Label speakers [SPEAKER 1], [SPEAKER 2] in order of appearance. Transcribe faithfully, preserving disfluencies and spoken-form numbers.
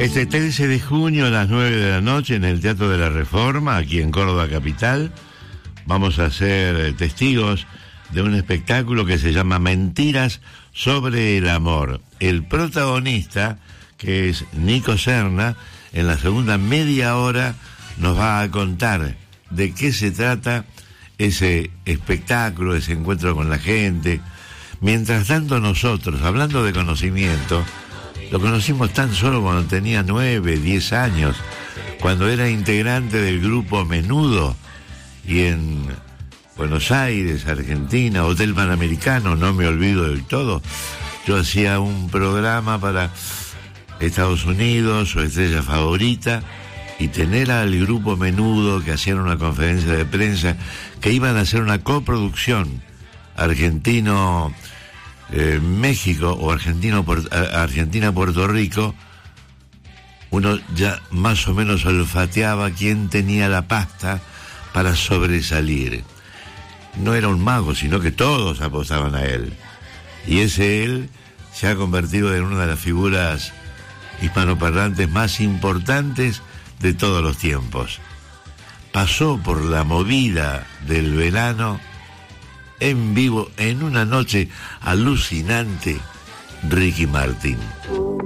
[SPEAKER 1] Este trece de junio a las nueve de la noche en el Teatro de la Reforma, aquí en Córdoba Capital, vamos a ser testigos de un espectáculo que se llama Mentiras sobre el amor. El protagonista, que es Nico Serna, en la segunda media hora nos va a contar de qué se trata ese espectáculo, ese encuentro con la gente. Mientras tanto nosotros, hablando de conocimiento, lo conocimos tan solo cuando tenía nueve, diez años, cuando era integrante del grupo Menudo, y en Buenos Aires, Argentina, Hotel Panamericano, no me olvido del todo, yo hacía un programa para Estados Unidos, su estrella favorita, y tener al grupo Menudo que hacían una conferencia de prensa, que iban a hacer una coproducción argentino Eh, México o Argentino, Argentina-Puerto Rico, uno ya más o menos olfateaba quién tenía la pasta para sobresalir. No era un mago, sino que todos apostaban a él. Y ese él se ha convertido en una de las figuras hispanoparlantes más importantes de todos los tiempos. Pasó por la movida del verano en vivo, en una noche alucinante, Ricky Martin.